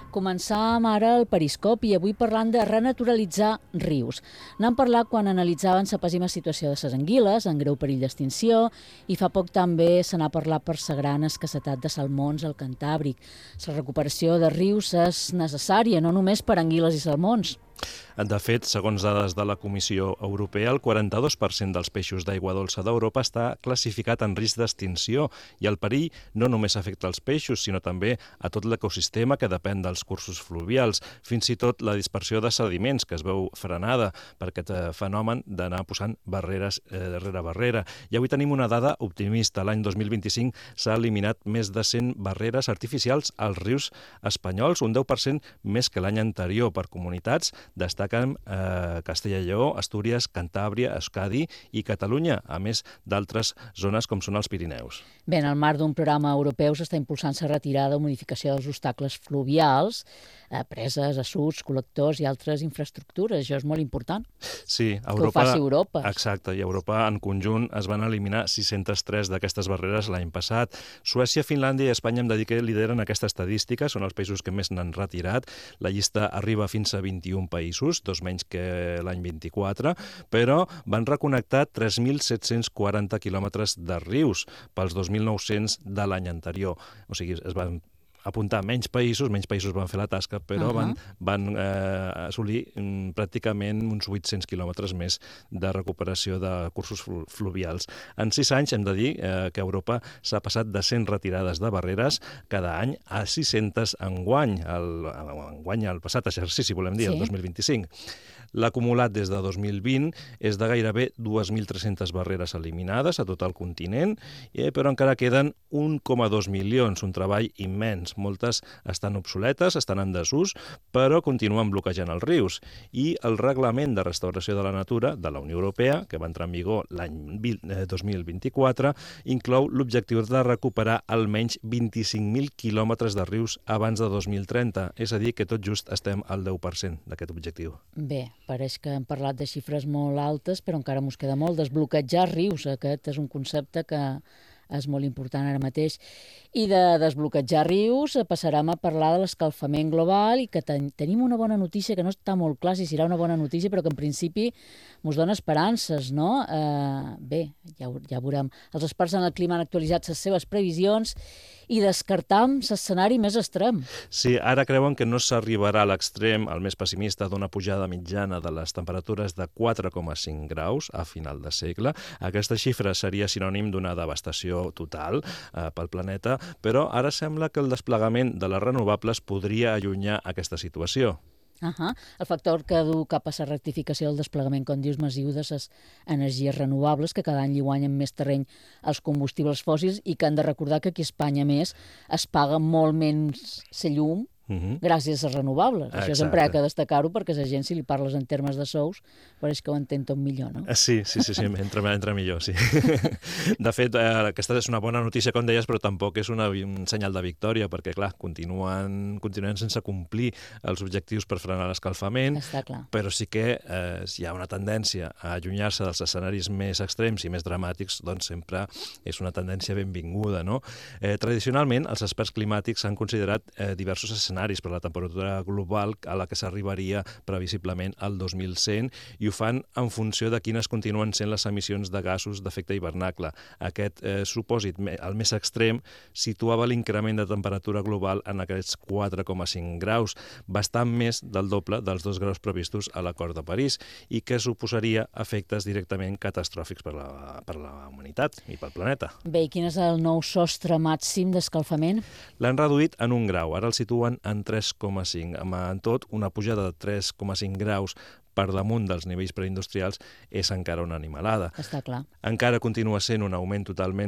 Començàvem ara el periscopi i avui parlant de renaturalitzar rius. N'han parlat quan analitzaven la pèssima situació de les anguiles, en greu perill d'extinció, i fa poc també se n'ha parlat per la gran escassetat de salmons al Cantàbric. La recuperació de rius és necessària, no només per anguiles i salmons. De fet, segons dades de la Comissió Europea, el 42% dels peixos d'aigua dolça d'Europa està classificat en risc d'extinció i el perill no només afecta els peixos, sinó també a tot l'ecosistema que depèn dels cursos fluvials, fins i tot la dispersió de sediments, que es veu frenada per aquest fenomen d'anar posant barreres rere barrera. I avui tenim una dada optimista. L'any 2025 s'ha eliminat més de 100 barreres artificials als rius espanyols, un 10% més que l'any anterior per comunitats. Destaquen Castella i Lleó, Astúries, Cantàbria, Euskadi i Catalunya, a més d'altres zones com són els Pirineus. Bé, en el marc d'un programa europeu s'està impulsant la retirada o modificació dels obstacles fluvials, preses, assuts, col·lectors i altres infraestructures. Això és molt important. Sí, que ho faci Europa. Exacte, i a Europa en conjunt es van eliminar 603 d'aquestes barreres l'any passat. Suècia, Finlàndia i Espanya hem de dir que lideren aquesta estadística, són els països que més n'han retirat. La llista arriba fins a 21 països, dos menys que l'any 24, però van reconnectar 3.740 quilòmetres de rius pels 2.900 de l'any anterior. O sigui, es van apuntar menys països van fer la tasca, però van assolir pràcticament uns 800 quilòmetres més de recuperació de cursos fluvials. En 6 anys hem de dir que Europa s'ha passat de 100 retirades de barreres cada any a 600 enguany, el passat exercici, volem dir, el 2025. L'acumulat des de 2020 és de gairebé 2.300 barreres eliminades a tot el continent, però encara queden 1,2 milions, un treball immens. Moltes estan obsoletes, estan en desús, però continuen bloquejant els rius. I el Reglament de Restauració de la Natura de la Unió Europea, que va entrar en vigor l'any 2024, inclou l'objectiu de recuperar almenys 25.000 quilòmetres de rius abans de 2030, és a dir, que tot just estem al 10% d'aquest objectiu. Bé, pareix que hem parlat de xifres molt altes, però encara mos queda molt. Desbloquejar rius, aquest és un concepte que és molt important ara mateix. I de desbloquejar rius passarem a parlar de l'escalfament global i que tenim una bona notícia, que no està molt clar si serà una bona notícia, però que en principi ens dona esperances, no? Bé, ja veurem. Els experts en el clima han actualitzat les seves previsions i descartam l'escenari més extrem. Sí, ara creuen que no s'arribarà a l'extrem, el més pessimista, d'una pujada mitjana de les temperatures de 4,5 graus a final de segle. Aquesta xifra seria sinònim d'una devastació total pel planeta, però ara sembla que el desplegament de les renovables podria allunyar aquesta situació. El factor que du cap a la rectificació del desplegament, com dius, massiu de les energies renovables, que cada any li guanyen més terreny als combustibles fòssils i que han de recordar que aquí a Espanya, més, es paga molt menys la llum gràcies a les renovables. Això sempre ha de destacar-ho, perquè a la gent, si li parles en termes de sous, pareix que ho entén tot millor, no? Sí, entra millor, sí. De fet, aquesta és una bona notícia, com deies, però tampoc és un senyal de victòria, perquè, clar, continuen sense complir els objectius per frenar l'escalfament, però sí que si hi ha una tendència a allunyar-se dels escenaris més extrems i més dramàtics, doncs sempre és una tendència benvinguda, no? Tradicionalment, els experts climàtics han considerat diversos escenaris per la temperatura global a la que s'arribaria previsiblement al 2100 i ho fan en funció de quines continuen sent les emissions de gasos d'efecte hivernacle. Aquest supòsit, el més extrem, situava l'increment de temperatura global en aquests 4,5 graus, bastant més del doble dels 2 graus previstos a l'Acord de París i que suposaria efectes directament catastròfics per la humanitat i pel planeta. Bé, i quin és el nou sostre màxim d'escalfament? L'han reduït en 1 grau, ara el situen en 3,5. En tot, una pujada de 3,5 graus per damunt dels nivells preindustrials és encara una animalada. Està clar. Encara continua sent un augment totalment